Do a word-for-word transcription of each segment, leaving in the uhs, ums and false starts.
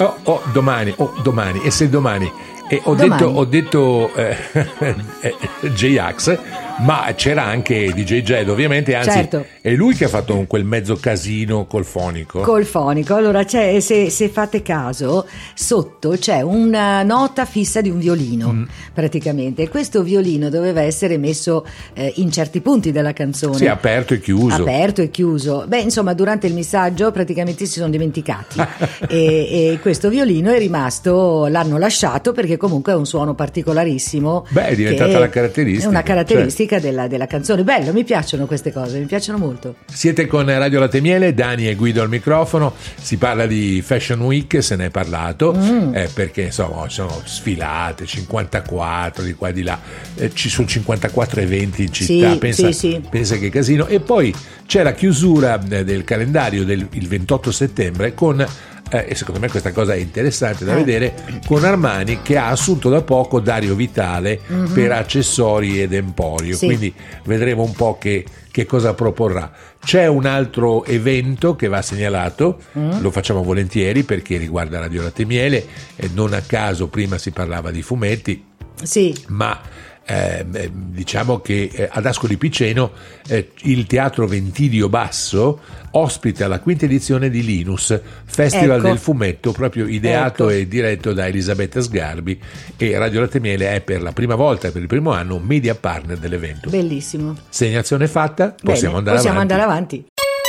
Oh, oh, domani, oh, domani, e se domani... E ho Domani. detto, ho detto eh, eh, J-Ax, ma c'era anche D J Jed, ovviamente, anzi Certo. è lui che ha fatto un, quel mezzo casino col fonico. Col fonico, allora c'è, se, se fate caso, sotto c'è una nota fissa di un violino, mm. praticamente. Questo violino doveva essere messo eh, in certi punti della canzone. Sì, aperto e chiuso. Aperto e chiuso. Beh, insomma, durante il missaggio praticamente si sono dimenticati e, e questo violino è rimasto, l'hanno lasciato perché comunque è un suono particolarissimo. Beh, è diventata la caratteristica. È una caratteristica cioè. della, della canzone. Bello, mi piacciono queste cose, mi piacciono molto. Siete con Radio Latte e Miele, Dani e Guido al microfono. Si parla di Fashion Week, se ne è parlato, mm. eh, perché insomma sono sfilate cinquantaquattro di qua e di là, eh, ci sono cinquantaquattro eventi in città, sì, pensa, sì, sì. pensa che casino. E poi c'è la chiusura del calendario del il ventotto settembre con Eh, e secondo me questa cosa è interessante da eh. vedere, con Armani che ha assunto da poco Dario Vitale mm-hmm. per accessori ed emporio, sì. quindi vedremo un po' che, che cosa proporrà. C'è un altro evento che va segnalato, mm. lo facciamo volentieri perché riguarda Radio Latte e Miele, e non a caso prima si parlava di fumetti, sì. ma Eh, diciamo che eh, ad Ascoli Piceno eh, il Teatro Ventidio Basso ospita la quinta edizione di Linus, Festival ecco. del fumetto, proprio ideato ecco. e diretto da Elisabetta Sgarbi, e Radio Latte e Miele è per la prima volta e per il primo anno media partner dell'evento. Bellissimo. Segnazione fatta, possiamo, Bene, andare, possiamo avanti. andare avanti.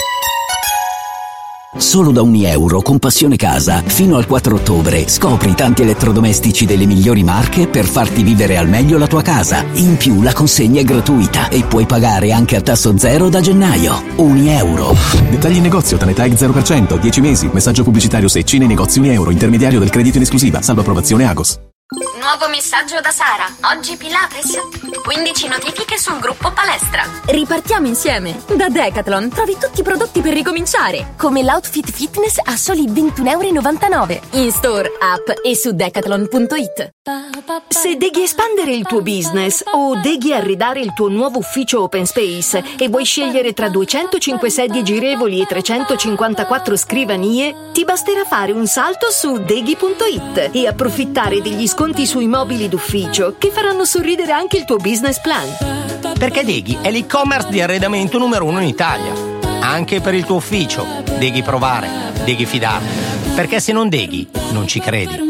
Solo da ogni euro con Passione Casa fino al quattro ottobre scopri tanti elettrodomestici delle migliori marche per farti vivere al meglio la tua casa. In più la consegna è gratuita e puoi pagare anche a tasso zero da gennaio. Ogni euro. Dettagli in negozio, Tanetag zero per cento, dieci mesi, messaggio pubblicitario Secci nei negozi Uni Euro, intermediario del credito in esclusiva, salvo approvazione Agos. Nuovo messaggio da Sara. Oggi Pilates. quindici notifiche sul gruppo palestra. Ripartiamo insieme. Da Decathlon trovi tutti i prodotti per ricominciare, come l'outfit fitness a soli ventuno e novantanove euro. In store, app e su decathlon punto it. Se deghi espandere il tuo business o deghi arredare il tuo nuovo ufficio open space e vuoi scegliere tra duecentocinque sedie girevoli e trecentocinquantaquattro scrivanie, ti basterà fare un salto su deghi punto it e approfittare degli sconti sui mobili d'ufficio che faranno sorridere anche il tuo business plan. Perché Deghi è l'e-commerce di arredamento numero uno in Italia. Anche per il tuo ufficio. Deghi provare, Deghi fidarti. Perché se non Deghi, non ci credi.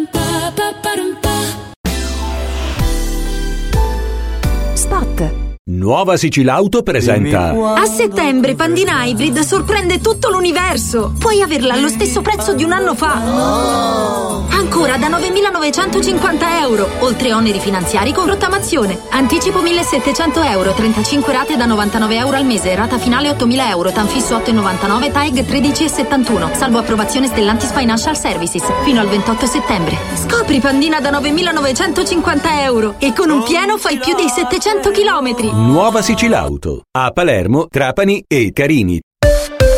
Spot. Nuova Sicilauto presenta. A settembre Pandina Hybrid sorprende tutto l'universo. Puoi averla allo stesso prezzo di un anno fa. Ancora da novemilanovecentocinquanta euro, oltre oneri finanziari con rottamazione. Anticipo millesettecento euro, trentacinque rate da novantanove euro al mese, rata finale ottomila euro, Tanfisso otto virgola novantanove, T A E G tredici virgola settantuno, salvo approvazione Stellantis Financial Services, fino al ventotto settembre. Scopri Pandina da novemilanovecentocinquanta euro e con un pieno fai più di settecento chilometri. Nuova Sicilauto a Palermo, Trapani e Carini.